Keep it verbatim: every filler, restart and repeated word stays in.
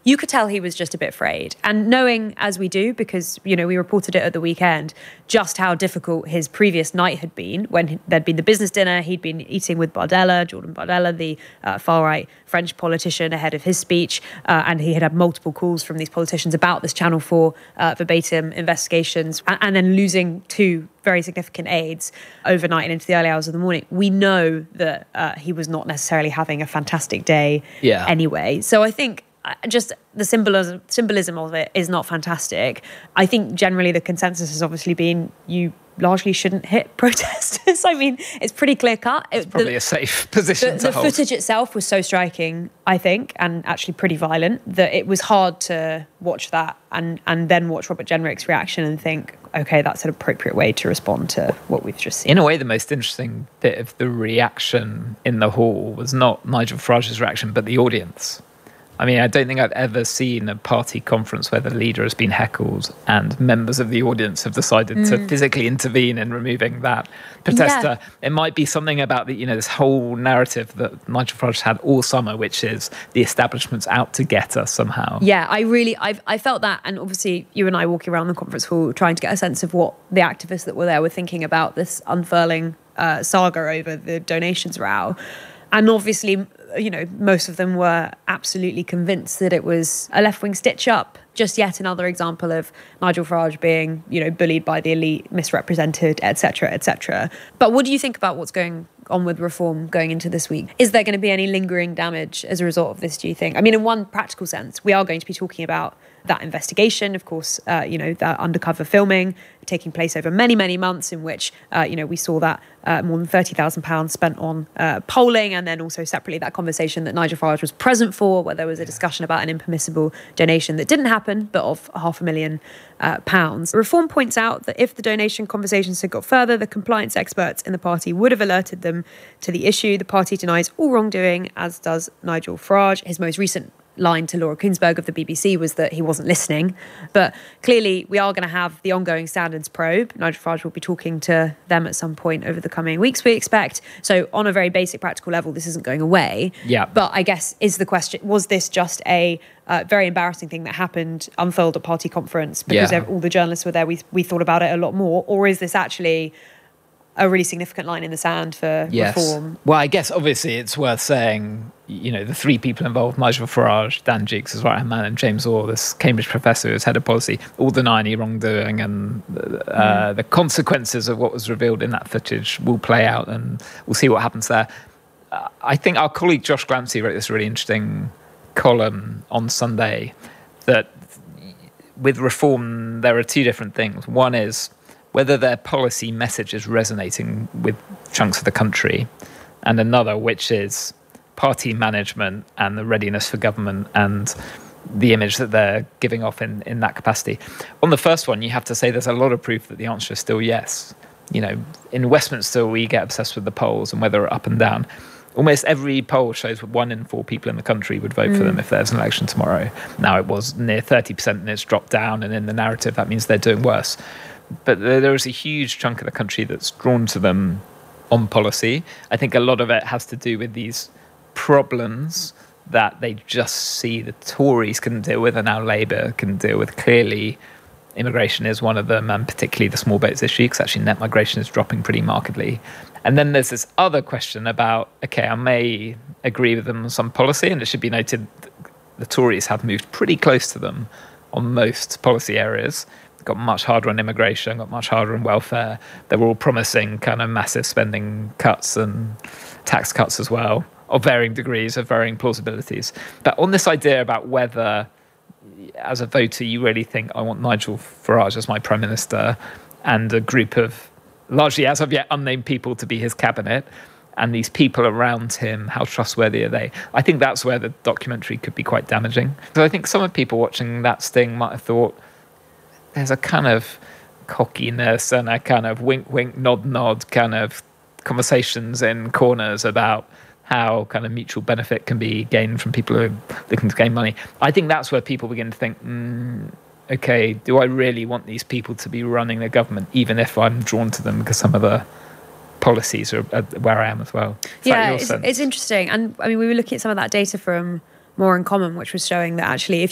you could tell he was just a bit frayed. And knowing, as we do, because, you know, we reported it at the weekend, just how difficult his previous night had been when there'd been the business dinner, he'd been eating with Bardella, Jordan Bardella, the uh, far-right French politician, ahead of his speech, uh, and he had had multiple calls from these politicians about this Channel four uh, verbatim investigations, and, and then losing two very significant aides overnight and into the early hours of the morning. We know that uh, he was not necessarily having a fantastic day yeah. anyway. So I think just the symbolism symbolism of it is not fantastic. I think generally the consensus has obviously been you largely shouldn't hit protesters. I mean, it's pretty clear cut. It's probably the, a safe position the, to the hold. The footage itself was so striking, I think, and actually pretty violent, that it was hard to watch that and, and then watch Robert Jenrick's reaction and think, okay, that's an appropriate way to respond to what we've just seen. In a way, the most interesting bit of the reaction in the hall was not Nigel Farage's reaction, but the audience. I mean, I don't think I've ever seen a party conference where the leader has been heckled and members of the audience have decided mm. to physically intervene in removing that protester. Yeah. It might be something about the, you know, this whole narrative that Nigel Farage had all summer, which is the establishment's out to get us somehow. Yeah, I really, I've, I felt that. And obviously you and I walking around the conference hall trying to get a sense of what the activists that were there were thinking about this unfurling uh, saga over the donations row. And obviously, you know, most of them were absolutely convinced that it was a left-wing stitch-up. Just yet another example of Nigel Farage being, you know, bullied by the elite, misrepresented, et cetera, et cetera. But what do you think about what's going on with reform going into this week? Is there going to be any lingering damage as a result of this, do you think? I mean, in one practical sense, we are going to be talking about that investigation, of course, uh, you know, that undercover filming taking place over many, many months in which, uh, you know, we saw that uh, more than thirty thousand pounds spent on uh, polling, and then also separately that conversation that Nigel Farage was present for, where there was a discussion about an impermissible donation that didn't happen, but of half a million uh, pounds. Reform points out that if the donation conversations had got further, the compliance experts in the party would have alerted them to the issue. The party denies all wrongdoing, as does Nigel Farage. His most recent line to Laura Kuenssberg of the B B C was that he wasn't listening. But clearly we are going to have the ongoing standards probe. Nigel Farage will be talking to them at some point over the coming weeks, we expect. So on a very basic practical level, this isn't going away. Yeah. But I guess is the question, was this just a uh, very embarrassing thing that happened, unfurled at party conference because yeah. all the journalists were there, we, we thought about it a lot more? Or is this actually a really significant line in the sand for yes. reform? Well, I guess obviously it's worth saying, you know, the three people involved, Nigel Farage, Dan Jiggs, his right-hand man, and James Orr, this Cambridge professor who's head of policy, all deny any wrongdoing, and uh, mm. the consequences of what was revealed in that footage will play out, and we'll see what happens there. Uh, I think our colleague Josh Glancy wrote this really interesting column on Sunday that with reform, there are two different things. One is whether their policy message is resonating with chunks of the country, and another, which is party management and the readiness for government and the image that they're giving off in, in that capacity. On the first one, you have to say there's a lot of proof that the answer is still yes. You know, in Westminster, we get obsessed with the polls and whether they're up and down. Almost every poll shows one in four people in the country would vote mm. for them if there's an election tomorrow. Now, it was near thirty percent and it's dropped down, and in the narrative, that means they're doing worse. But there is a huge chunk of the country that's drawn to them on policy. I think a lot of it has to do with these problems that they just see the Tories can deal with and now Labour can deal with. Clearly, immigration is one of them, and particularly the small boats issue, because actually net migration is dropping pretty markedly. And then there's this other question about, okay, I may agree with them on some policy, and it should be noted that the Tories have moved pretty close to them on most policy areas. Got much harder on immigration, got much harder on welfare. They were all promising kind of massive spending cuts and tax cuts as well, of varying degrees, of varying plausibilities. But on this idea about whether, as a voter, you really think, I want Nigel Farage as my Prime Minister and a group of largely as of yet unnamed people to be his cabinet, and these people around him, how trustworthy are they? I think that's where the documentary could be quite damaging. So I think some of the people watching that sting might have thought, there's a kind of cockiness and a kind of wink, wink, nod, nod kind of conversations in corners about how kind of mutual benefit can be gained from people who are looking to gain money. I think that's where people begin to think, mm, okay, do I really want these people to be running the government, even if I'm drawn to them because some of the policies are where I am as well? Is yeah, it's, it's interesting. And I mean, we were looking at some of that data from More in Common, which was showing that actually if